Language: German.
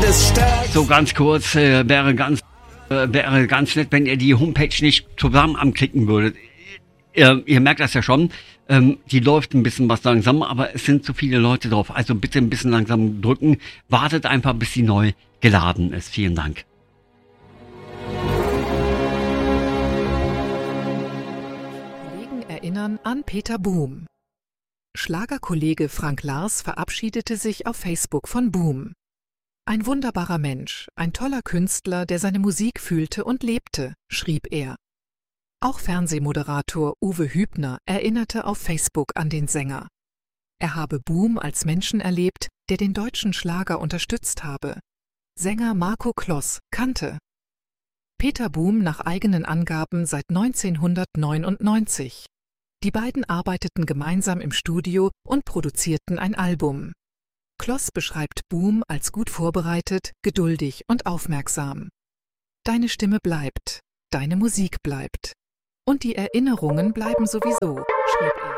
ist stark. So ganz kurz, wäre ganz nett, wenn ihr die Homepage nicht zusammen anklicken würdet. Ihr merkt das ja schon, die läuft ein bisschen was langsam, aber es sind zu viele Leute drauf. Also bitte ein bisschen langsam drücken. Wartet einfach, bis sie neu geladen ist. Vielen Dank. Kollegen erinnern an Peter Boom. Schlagerkollege Frank Lars verabschiedete sich auf Facebook von Boom. Ein wunderbarer Mensch, ein toller Künstler, der seine Musik fühlte und lebte, schrieb er. Auch Fernsehmoderator Uwe Hübner erinnerte auf Facebook an den Sänger. Er habe Boom als Menschen erlebt, der den deutschen Schlager unterstützt habe. Sänger Marco Kloss kannte Peter Boom nach eigenen Angaben seit 1999. Die beiden arbeiteten gemeinsam im Studio und produzierten ein Album. Kloss beschreibt Boom als gut vorbereitet, geduldig und aufmerksam. Deine Stimme bleibt, deine Musik bleibt. Und die Erinnerungen bleiben sowieso, schrieb er.